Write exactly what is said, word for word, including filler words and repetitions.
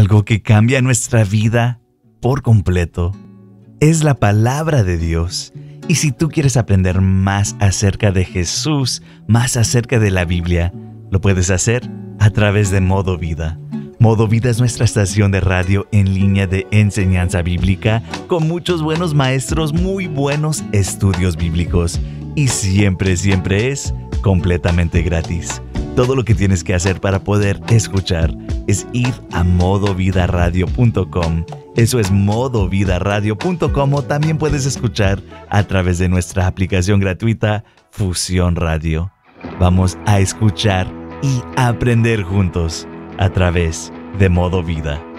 algo que cambia nuestra vida por completo. Es la palabra de Dios. Y si tú quieres aprender más acerca de Jesús, más acerca de la Biblia, lo puedes hacer a través de Modo Vida. Modo Vida es nuestra estación de radio en línea de enseñanza bíblica con muchos buenos maestros, muy buenos estudios bíblicos. Y siempre, siempre es completamente gratis. Todo lo que tienes que hacer para poder escuchar es ir a modo vida radio punto com. Eso es modo vida radio punto com, o también puedes escuchar a través de nuestra aplicación gratuita Fusión Radio. Vamos a escuchar y aprender juntos a través de Modo Vida.